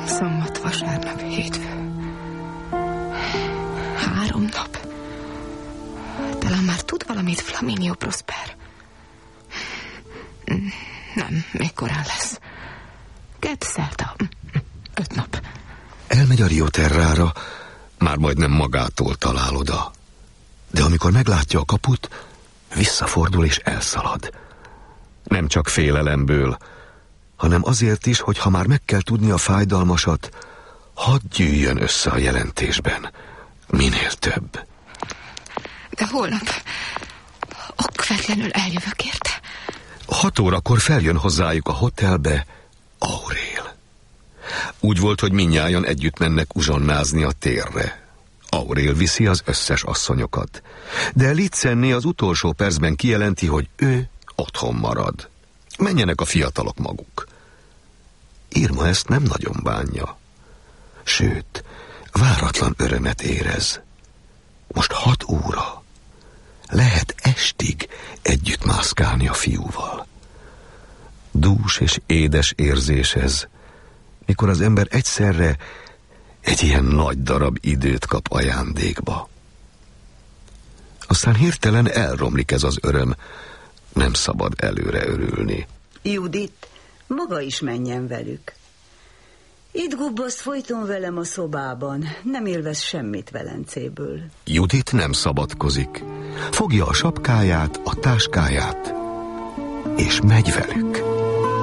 Szombat, vasárnap, hétfő. 3 nap. Talán már tud valamit Flaminio Prosper. Nem, még korán lesz. 2 szerda. 5 nap. Elmegy a Rio Terrára, már majdnem magától talál oda. De amikor meglátja a kaput, visszafordul és elszalad. Nem csak félelemből, hanem azért is, hogy ha már meg kell tudni a fájdalmasat, hadd gyűjjön össze a jelentésben. Minél több. De holnap okvetlenül eljövök érte. 6 órakor feljön hozzájuk a hotelbe Aurél. Úgy volt, hogy mindnyájan együtt mennek uzsonnázni a térre. Aurél viszi az összes asszonyokat. De Licenné az utolsó percben kijelenti, hogy ő otthon marad. Menjenek a fiatalok maguk. Irma ezt nem nagyon bánja. Sőt, váratlan örömet érez. Most 6 óra. Lehet estig együtt mászkálni a fiúval. Dús és édes érzés ez, mikor az ember egyszerre egy ilyen nagy darab időt kap ajándékba. Aztán hirtelen elromlik ez az öröm. Nem szabad előre örülni. Judit, maga is menjen velük. Itt gubbasz folyton velem a szobában. Nem élvez semmit Velencéből. Judit nem szabadkozik. Fogja a sapkáját, a táskáját, és megy velük.